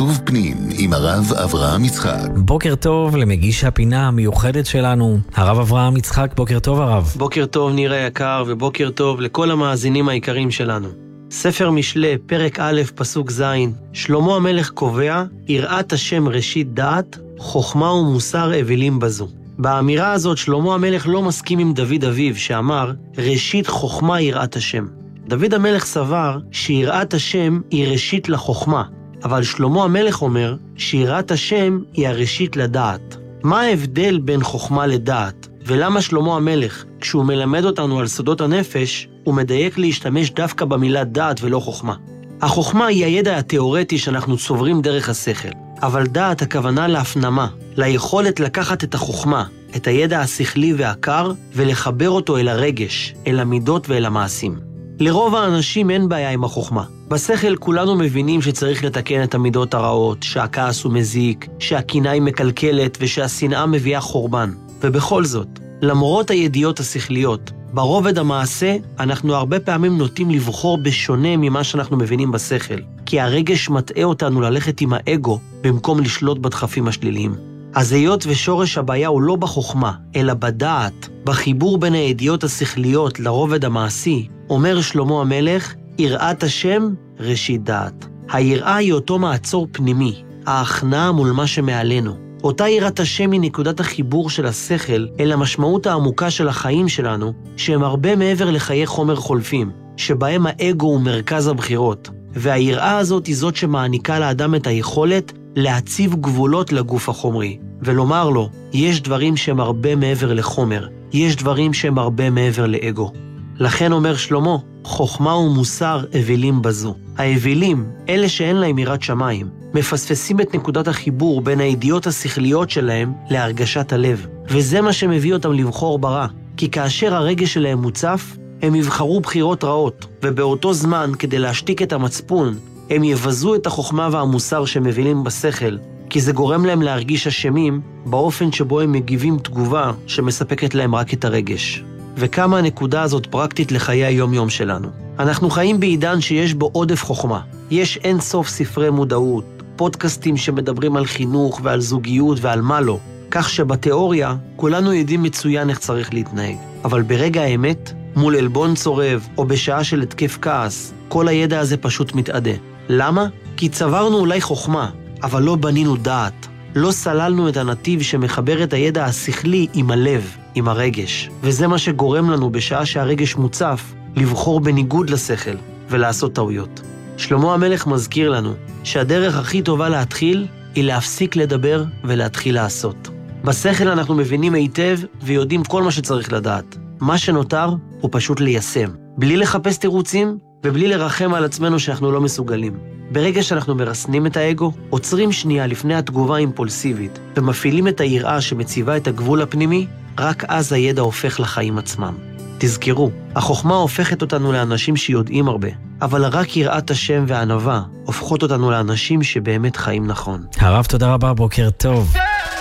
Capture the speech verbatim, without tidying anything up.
עיצוב פנים עם הרב אברהם יצחק. בוקר טוב למגיש הפינה המיוחדת שלנו, הרב אברהם יצחק. בוקר טוב הרב. בוקר טוב ניר היקר, ובוקר טוב לכל המאזינים היקרים שלנו. ספר משלי, פרק א', פסוק ז', שלמה המלך קובע, יראת השם ראשית דעת, חוכמה ומוסר אווילים בזו. באמירה הזאת שלמה המלך לא מסכים עם דוד אביו שאמר, ראשית חוכמה יראת השם. דוד המלך סבר שיראת השם היא ראשית לחוכמה, אבל שלמה המלך אומר שיראת השם היא הראשית לדעת. מה ההבדל בין חוכמה לדעת? ולמה שלמה המלך, כשהוא מלמד אותנו על סודות הנפש, הוא מדייק להשתמש דווקא במילה דעת ולא חוכמה? החוכמה היא הידע התיאורטי שאנחנו צוברים דרך השכל, אבל דעת הכוונה להפנמה, ליכולת לקחת את החוכמה, את הידע השכלי והקר, ולחבר אותו אל הרגש, אל המידות ואל המעשים. לרוב האנשים אין בעיה עם החוכמה. בשכל כולנו מבינים שצריך לתקן את המידות הרעות, שהכעס הוא מזיק, שהקנאה היא מקלקלת ושהשנאה מביאה חורבן. ובכל זאת, למרות הידיעות השכליות, ברובד המעשה אנחנו הרבה פעמים נוטים לבחור בשונה ממה שאנחנו מבינים בשכל, כי הרגש מטעה אותנו ללכת עם האגו במקום לשלוט בדחפים השליליים. אז היות ושורש הבעיה הוא לא בחוכמה, אלא בדעת, בחיבור בין הידיעות השכליות לרובד המעשי, אומר שלמה המלך, יראת השם ראשית דעת. היראה היא אותו מעצור פנימי, ההכנעה מול מה שמעלינו. אותה יראת השם היא נקודת החיבור של השכל אל המשמעות העמוקה של החיים שלנו, שהם הרבה מעבר לחיי חומר חולפים, שבהם האגו הוא מרכז הבחירות. והיראה הזאת היא זאת שמעניקה לאדם את היכולת להציב גבולות לגוף החומרי, ולומר לו, יש דברים שהם הרבה מעבר לחומר, יש דברים שהם הרבה מעבר לאגו. לכן אומר שלמה, חוכמה ומוסר אווילים בזו. האווילים, אלה שאין להם יראת שמיים, מפספסים את נקודת החיבור בין הידיעות השכליות שלהם להרגשת הלב. וזה מה שמביא אותם לבחור ברע, כי כאשר הרגש שלהם מוצף, הם יבחרו בחירות רעות, ובאותו זמן, כדי להשתיק את המצפון, הם יבזו את החוכמה והמוסר שמבינים בשכל, כי זה גורם להם להרגיש אשמים באופן שבו הם מגיבים תגובה שמספקת להם רק את הרגש. וכמה הנקודה הזאת פרקטית לחיי היום-יום שלנו. אנחנו חיים בעידן שיש בו עודף חוכמה. יש אין סוף ספרי מודעות, פודקאסטים שמדברים על חינוך ועל זוגיות ועל מה לא, כך שבתיאוריה כולנו יודעים מצוין איך צריך להתנהג. אבל ברגע האמת, מול אלבון צורב או בשעה של התקף כעס, כל הידע הזה פשוט מתעדה. למה? כי צברנו אולי חוכמה, אבל לא בנינו דעת. לא סללנו את הנתיב שמחבר את הידע השכלי עם הלב, עם הרגש. וזה מה שגורם לנו בשעה שהרגש מוצף, לבחור בניגוד לשכל ולעשות טעויות. שלמה המלך מזכיר לנו שהדרך הכי טובה להתחיל היא להפסיק לדבר ולהתחיל לעשות. בשכל אנחנו מבינים היטב ויודעים כל מה שצריך לדעת. מה שנותר הוא פשוט ליישם, בלי לחפש תירוצים ובלי לרחם על עצמנו שאנחנו לא מסוגלים. ברגע שאנחנו מרסנים את האגו, עוצרים שנייה לפני התגובה האימפולסיבית ומפעילים את היראה שמציבה את הגבול הפנימי, רק אז הידע הופך לחיים עצמם. תזכרו, החוכמה הופכת אותנו לאנשים שיודעים הרבה, אבל רק יראת השם והענווה הופכות אותנו לאנשים שבאמת חיים נכון. הרב, תודה רבה, בוקר טוב.